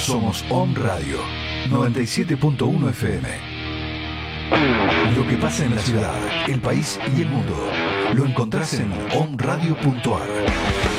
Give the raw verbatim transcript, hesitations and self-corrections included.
Somos Om Radio noventa y siete punto uno F M. Lo que pasa en la ciudad, el país y el mundo lo encontrás en om radio punto a r.